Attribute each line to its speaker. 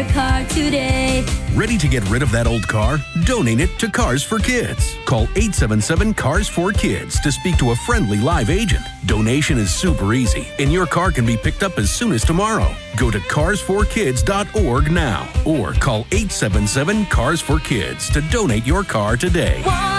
Speaker 1: car today.
Speaker 2: Ready to get rid of that old car? Donate it to Cars for Kids. Call 877-CARS4KIDS to speak to a friendly live agent. Donation is super easy, and your car can be picked up as soon as tomorrow. Go to cars4kids.org now or call 877-CARS4KIDS to donate your car today.